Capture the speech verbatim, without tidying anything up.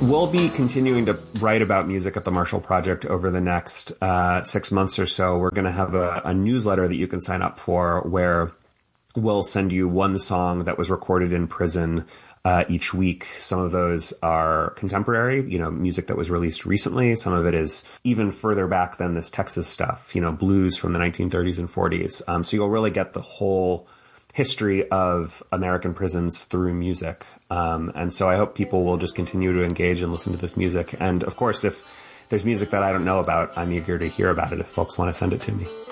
We'll be continuing to write about music at the Marshall Project over the next uh, six months or so. We're going to have a, a newsletter that you can sign up for where we'll send you one song that was recorded in prison uh, each week. Some of those are contemporary, you know, music that was released recently. Some of it is even further back than this Texas stuff, you know, blues from the nineteen thirties and forties. Um, so you'll really get the whole history of American prisons through music. Um, and so I hope people will just continue to engage and listen to this music. And of course, if there's music that I don't know about, I'm eager to hear about it if folks want to send it to me.